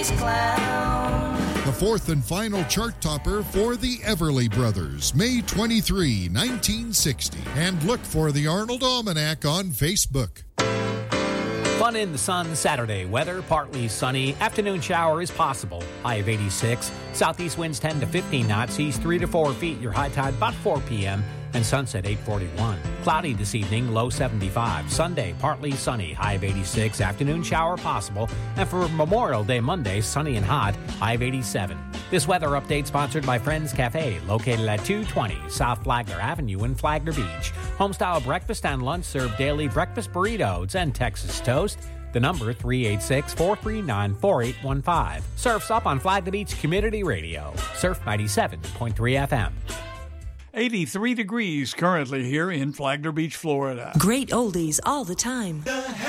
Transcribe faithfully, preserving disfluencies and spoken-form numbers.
circus clown. The fourth and final chart topper for the Everly Brothers, May twenty-third, nineteen sixty. And look for the Arnold Almanac on Facebook. Fun in the sun Saturday. Weather partly sunny. Afternoon shower is possible. High of eighty-six. Southeast winds ten to fifteen knots. Seas three to four feet. Your high tide about four p.m. and sunset eight forty-one. Cloudy this evening. Low seventy-five. Sunday partly sunny. High of eighty-six. Afternoon shower possible. And for Memorial Day Monday, sunny and hot. High of eighty-seven. This weather update sponsored by Friends Cafe, located at two twenty South Flagler Avenue in Flagler Beach. Homestyle breakfast and lunch serve daily breakfast burritos and Texas toast. The number three eight six, four three nine, four eight one five. Surf's up on Flagler Beach Community Radio. Surf ninety-seven point three F M. eighty-three degrees currently here in Flagler Beach, Florida. Great oldies all the time.